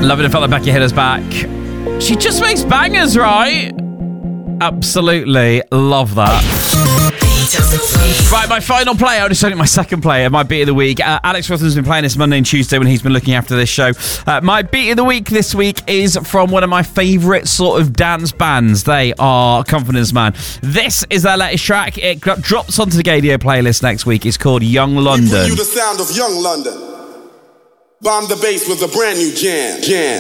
Loving it, felt like Becky Hitter's back. She just makes bangers, right? Absolutely love that. Right, my final play. I just only my second play. My beat of the week. Alex Rotham's been playing this Monday and Tuesday when he's been looking after this show. My beat of the week this week is from one of my favourite sort of dance bands. They are Confidence Man. This is their latest track. It drops onto the Gadio playlist next week. It's called Young London. We bring you the sound of Young London. Bomb the bass with a brand new jam.